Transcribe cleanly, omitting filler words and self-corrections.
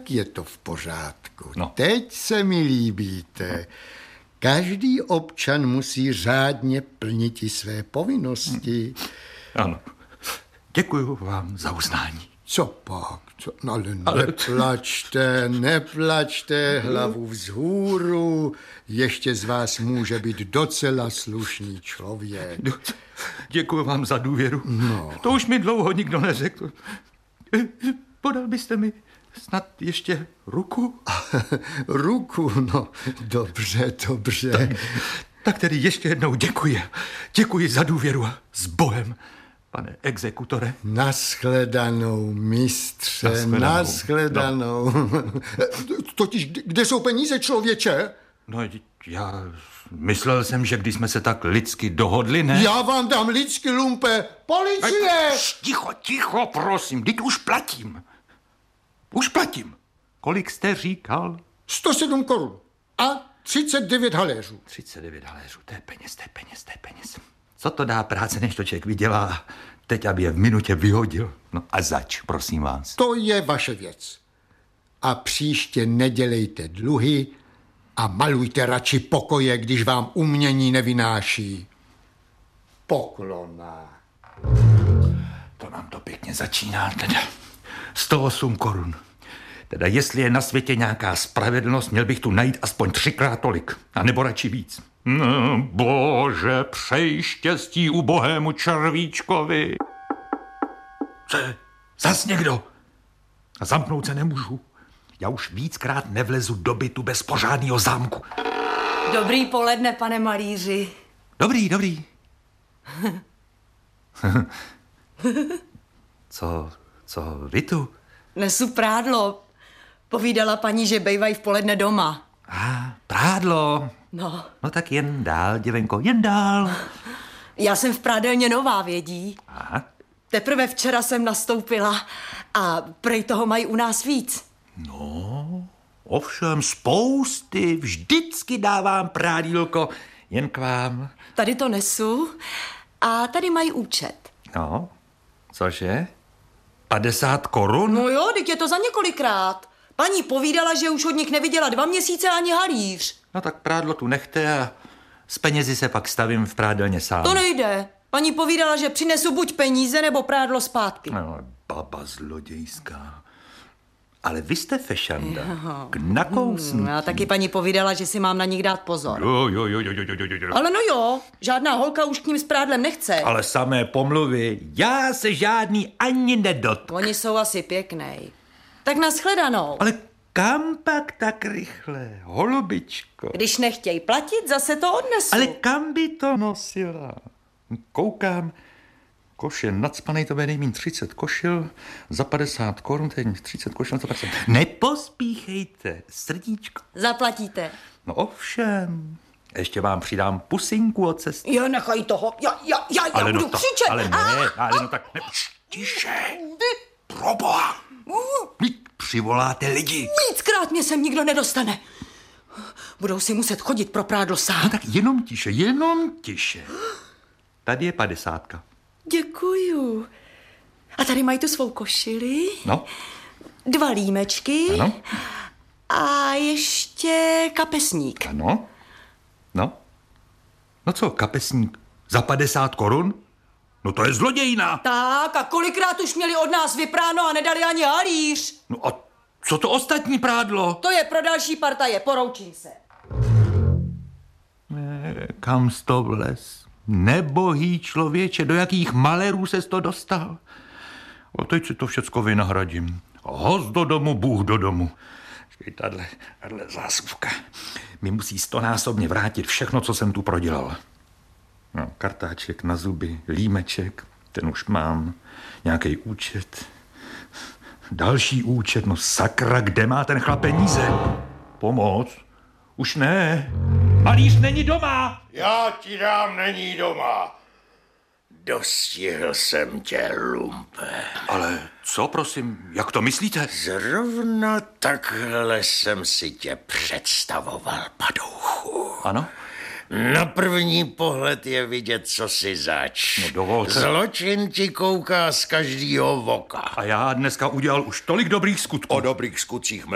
tak je to v pořádku. No. Teď se mi líbíte. Každý občan musí řádně plnit i své povinnosti. Ano. Děkuju vám za uznání. Co pak? No, ale neplačte, hlavu vzhůru. Ještě z vás může být docela slušný člověk. Děkuju vám za důvěru. No. To už mi dlouho nikdo neřekl. Podal byste mi snad ještě ruku? Ruku? No, dobře. Tak tedy ještě jednou děkuji. Děkuji za důvěru a s Bohem, pane exekutore. Naschledanou, mistře, naschledanou. No. Totiž, kde jsou peníze, člověče? No, já myslel jsem, že když jsme se tak lidsky dohodli, ne? Já vám dám lidsky, lumpe. Policie! Ticho, prosím, teď už platím. Kolik jste říkal? 107 korun a 39 haléřů. 39 haléřů, to je peněz. Co to dá práce, než to člověk vydělá? Teď, aby je v minutě vyhodil. No a zač, prosím vás. To je vaše věc. A příště nedělejte dluhy a malujte radši pokoje, když vám umění nevynáší. Poklona. To nám to pěkně začíná, teda. 108 korun. Teda jestli je na světě nějaká spravedlnost, měl bych tu najít aspoň 3krát tolik. A nebo radši víc. No, bože, přej štěstí ubohému červíčkovi. Co je? Zas někdo. A zamknout se nemůžu. Já už víckrát nevlezu do bytu bez pořádného zámku. Dobrý poledne, pane malíři. Dobrý. Co vy tu? Nesu prádlo. Povídala paní, že bejvají v poledne doma. Prádlo. No. No tak jen dál, děvenko, jen dál. Já jsem v prádelně nová, vědí. Aha. Teprve včera jsem nastoupila a prej toho mají u nás víc. No, ovšem spousty, vždycky dávám prádílko jen k vám. Tady to nesu a tady mají účet. No, cože? 50 korun? No jo, teď je to za několikrát. Paní povídala, že už od nich neviděla 2 měsíce ani halíř. No tak prádlo tu nechte a s penězi se pak stavím v prádelně sám. To nejde. Paní povídala, že přinesu buď peníze, nebo prádlo zpátky. No, baba zlodějská. Ale vy jste fešanda. K nakousnutí. A taky paní povídala, že si mám na nich dát pozor. Jo. Ale no jo, žádná holka už k ním s prádlem nechce. Ale samé pomluvy, já se žádný ani nedotk. Oni jsou asi pěknej. Tak nashledanou. Ale kam pak tak rychle, holubičko? Když nechtějí platit, zase to odnesu. Ale kam by to nosila? Koukám, košil nacpanej, to bude nejmín 30 košil, za 50 korun, teď 30 košil, za 50. Nepospíchejte, srdíčko. Zaplatíte. No ovšem, ještě vám přidám pusinku od cesty. Jo, nechaj toho, já budu křičet. Ale no tak, ne, tiše, proboha. Přivoláte lidi. Víckrát mě sem nikdo nedostane. Budou si muset chodit pro prádlo sám. No tak jenom tiše. Tady je 50. Děkuju. A tady mají tu svou košili. No. 2 límečky. Ano. A ještě kapesník. Ano. No co, kapesník za 50 korun? No to je zlodějina. Tak, a kolikrát už měli od nás vypráno a nedali ani halíř? No a co to ostatní prádlo? To je pro další partaje, poroučím se. Kam jsi to vlez? Nebohý člověče, do jakých malerů ses to dostal? A teď si to všecko vynahradím. Host do domu, Bůh do domu. Tahle zásuvka mi musí 100násobně vrátit všechno, co jsem tu prodělal. No, kartáček na zuby, límeček, ten už mám, nějaký účet, další účet, no sakra, kde má ten chlap peníze? Pomoc? Už ne. Malíř není doma. Já ti dám, není doma. Dostihl jsem tě, lumpe. Ale co, prosím, jak to myslíte? Zrovna takhle jsem si tě představoval, padouchu. Ano? Na první pohled je vidět, co si zač. No dovolte. Zločin ti kouká z každýho voka. A já dneska udělal už tolik dobrých skutků. O dobrých skutcích